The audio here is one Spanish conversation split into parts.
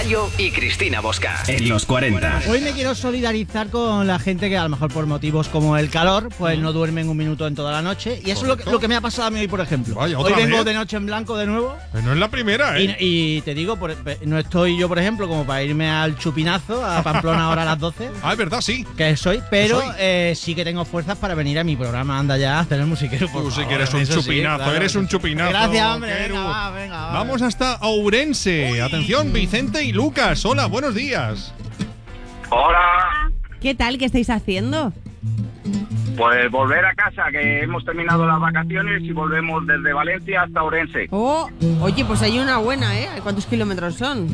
Bayo y Cristina Bosca. En los 40. Hoy me quiero solidarizar con la gente que a lo mejor por motivos como el calor, pues no duermen un minuto en toda la noche. Y eso es lo que me ha pasado a mí hoy, por ejemplo. Vaya, hoy vengo vez de noche en blanco de nuevo. Pues no es la primera, ¿eh? Y te digo, no estoy yo, por ejemplo, como para irme al chupinazo a Pamplona ahora a las 12. Ah, es verdad, sí. Que soy, pero sí que tengo fuerzas para venir a mi programa. Anda ya, a hacer el musiquero. Tú sí que eres un chupinazo, eres un chupinazo. Gracias, hombre. Venga. Vamos hasta Ourense. Uy. Atención, Vicente y Lucas. Hola, buenos días. Hola. ¿Qué tal? ¿Qué estáis haciendo? Pues volver a casa, que hemos terminado las vacaciones y volvemos desde Valencia hasta Ourense. Oh, oye, pues hay una buena, ¿eh? ¿Cuántos kilómetros son?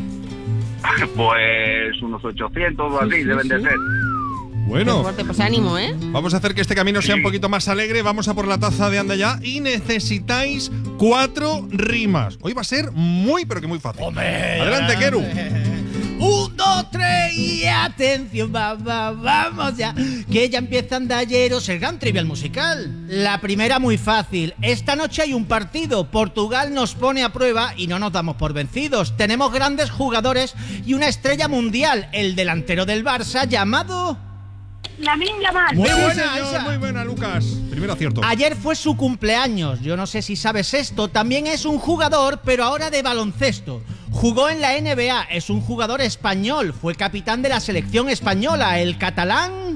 Pues unos 800 o así deben de ser. Bueno, pues ánimo, ¿eh? Vamos a hacer que este camino sea un poquito más alegre. Vamos a por la taza de Anda Ya y necesitáis 4 rimas. Hoy va a ser muy, pero que muy fácil. ¡Hombre! Adelante, Keru. 1, 2, 3 y atención, vamos ya, que ya empieza Andayeros, el gran trivial musical. La primera muy fácil. Esta noche hay un partido. Portugal nos pone a prueba y no nos damos por vencidos. Tenemos grandes jugadores y una estrella mundial, el delantero del Barça llamado... Lamine Yamal. Muy buena, señor, muy buena, Lucas. Primer acierto. Ayer fue su cumpleaños. Yo no sé si sabes esto. También es un jugador, pero ahora de baloncesto. Jugó en la NBA. Es un jugador español. Fue capitán de la selección española. El catalán...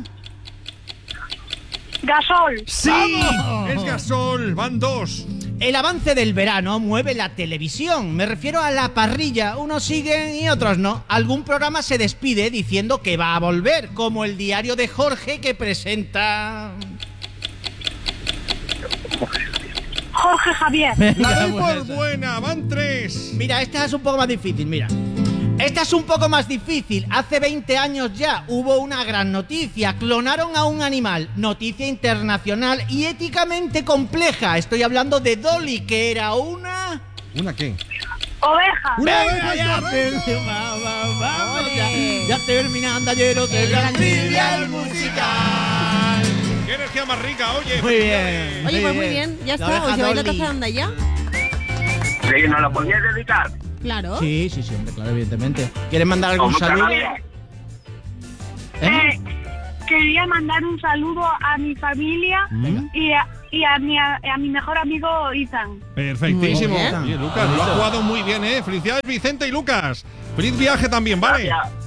Gasol. ¡Sí! ¡Vamos! Es Gasol. Van 2. El avance del verano mueve la televisión. Me refiero a la parrilla. Unos siguen y otros no. Algún programa se despide diciendo que va a volver, como el diario de Jorge que presenta... Jorge Javier. La por buena, van 3. Mira, esta es un poco más difícil, mira. Esta es un poco más difícil. Hace 20 años ya hubo una gran noticia. Clonaron a un animal. Noticia internacional y éticamente compleja. Estoy hablando de Dolly, que era una... ¿Una qué? Oveja. Ya terminando ayer el gran trivial musical. ¡Qué energía más rica! Oye, muy bien. Oye, pues muy bien. Ya está. ¿Os lleváis la taza de Anda Ya? Sí, ¿nos la podíais dedicar? Claro. Sí, hombre, claro, evidentemente. ¿Quieres mandar algún saludo? Quería mandar un saludo a mi familia y a mi mejor amigo Ethan. Perfectísimo. Oye, Lucas, lo has jugado muy bien, ¿eh? Felicidades, Vicente y Lucas. Feliz viaje también, ¿vale? Gracias.